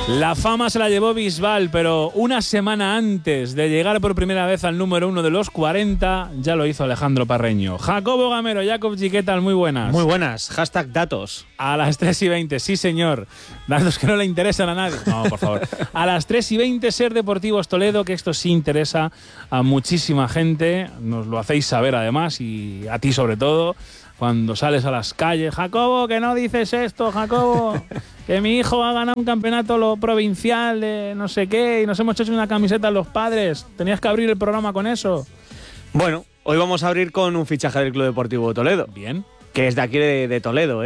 La fama se la llevó Bisbal, pero una semana antes de llegar por primera vez al número 1 de los 40, ya lo hizo Alejandro Parreño. Jacobo Gamero, Jacob G, ¿qué tal? Muy buenas. Muy buenas. #datos. A las 3:20, sí señor. Datos que no le interesan a nadie. No, por favor. A las 3:20, Ser Deportivos Toledo, que esto sí interesa a muchísima gente. Nos lo hacéis saber además, y a ti sobre todo, cuando sales a las calles. Jacobo, que no dices esto, Jacobo. Que mi hijo ha ganado un campeonato lo provincial de no sé qué y nos hemos hecho una camiseta a los padres. Tenías que abrir el programa con eso. Bueno, hoy vamos a abrir con un fichaje del Club Deportivo Toledo. Bien. Que es de aquí de Toledo,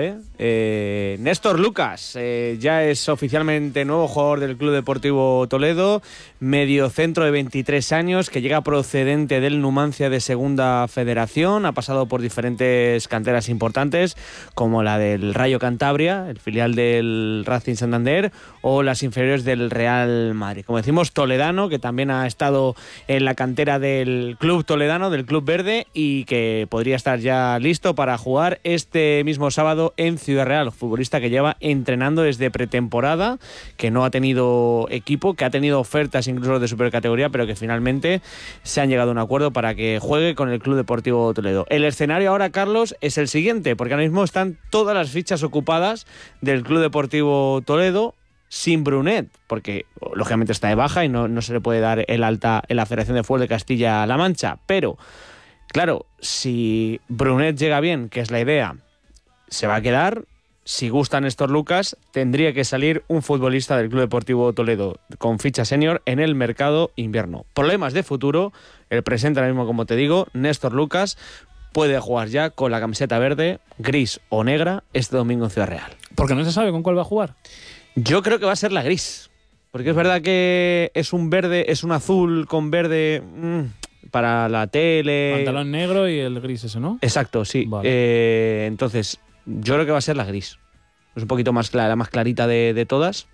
Néstor Lucas ya es oficialmente nuevo jugador del Club Deportivo Toledo, mediocentro de 23 años, que llega procedente del Numancia de Segunda Federación, ha pasado por diferentes canteras importantes, como la del Rayo Cantabria, el filial del Racing Santander, o las inferiores del Real Madrid. Como decimos, toledano, que también ha estado en la cantera del Club Toledano, del Club Verde, y que podría estar ya listo para jugar este mismo sábado en Ciudad Real. Futbolista que lleva entrenando desde pretemporada, que no ha tenido equipo, que ha tenido ofertas incluso de supercategoría, pero que finalmente se han llegado a un acuerdo para que juegue con el Club Deportivo Toledo. El escenario ahora, Carlos, es el siguiente, porque ahora mismo están todas las fichas ocupadas del Club Deportivo Toledo, sin Brunet, porque lógicamente está de baja y no se le puede dar el alta en la Federación de Fútbol de Castilla-La Mancha, pero claro, si Brunet llega bien, que es la idea, se va a quedar. Si gusta Néstor Lucas, tendría que salir un futbolista del Club Deportivo Toledo con ficha senior en el mercado invierno. Problemas de futuro, el presente ahora mismo, como te digo, Néstor Lucas puede jugar ya con la camiseta verde, gris o negra este domingo en Ciudad Real. Porque no se sabe con cuál va a jugar. Yo creo que va a ser la gris, porque es verdad que es un verde, es un azul con verde... para la tele... Pantalón negro y el gris ese, ¿no? Exacto, sí. Vale. Entonces, yo creo que va a ser la gris. Es un poquito más clara, la más clarita de todas.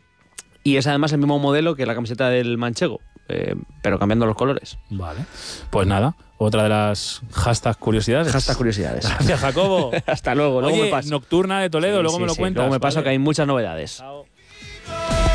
Y es además el mismo modelo que la camiseta del manchego, pero cambiando los colores. Vale. Pues nada, otra de las curiosidades. Curiosidades. Gracias, Jacobo. Hasta luego. Luego Oye, me paso. Nocturna de Toledo, luego me lo cuentas. Luego me paso, ¿vale? Que hay muchas novedades. Chao.